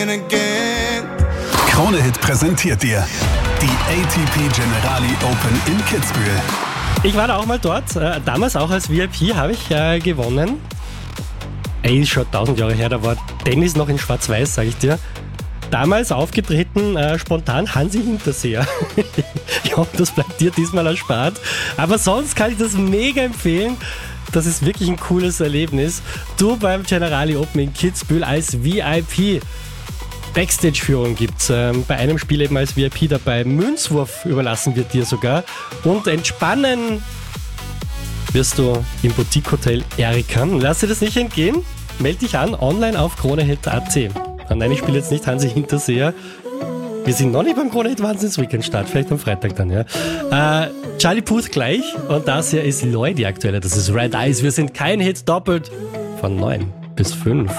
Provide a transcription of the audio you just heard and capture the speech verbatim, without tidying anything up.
begin again. Krone Hit präsentiert dir die A T P Generali Open in Kitzbühel. Ich war da auch mal dort, äh, damals auch als V I P habe ich äh, gewonnen. Ey, ist schon tausend Jahre her, da war Tennis noch in Schwarz-Weiß, sag ich dir. Damals aufgetreten, äh, spontan Hansi Hinterseher. Ich hoffe, das bleibt dir diesmal erspart. Aber sonst kann ich das mega empfehlen. Das ist wirklich ein cooles Erlebnis. Du beim Generali Open in Kitzbühel als V I P. Backstage-Führung gibt's. Ähm, bei einem Spiel eben als V I P dabei. Münzwurf überlassen wir dir sogar. Und entspannen wirst du im Boutique-Hotel Erika. Lass dir das nicht entgehen. Meld dich an, online auf kronehit punkt a t. Nein, ich spiele jetzt nicht Hansi Hinterseher. Wir sind noch nicht beim Kronehit Wahnsinns-Weekend-Start, vielleicht am Freitag dann, ja. Äh, Charlie Puth gleich und das hier ist Lloyd, die aktuelle. Das ist Red Eyes. Wir sind kein Hit doppelt von neun bis fünf.